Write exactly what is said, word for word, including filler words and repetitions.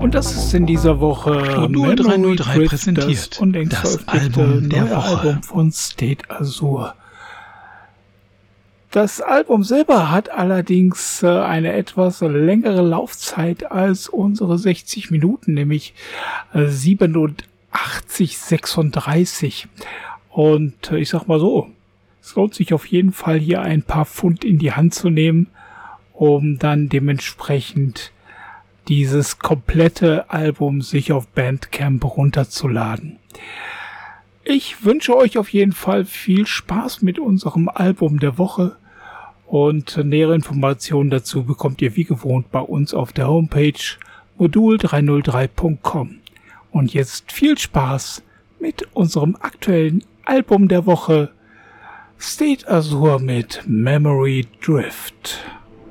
Und das ist in dieser Woche Modul dreihundertdrei präsentiert das, das Album der neue Woche. Album von State Azure. Das Album selber hat allerdings äh, eine etwas längere Laufzeit als unsere sechzig Minuten, nämlich äh, siebenundachtzig sechsunddreißig. Und äh, ich sag mal so, es lohnt sich auf jeden Fall hier ein paar Pfund in die Hand zu nehmen, um dann dementsprechend dieses komplette Album sich auf Bandcamp runterzuladen. Ich wünsche euch auf jeden Fall viel Spaß mit unserem Album der Woche und nähere Informationen dazu bekommt ihr wie gewohnt bei uns auf der Homepage modul dreihundertdrei punkt com. Und jetzt viel Spaß mit unserem aktuellen Album der Woche, State Azure mit Memory Drift.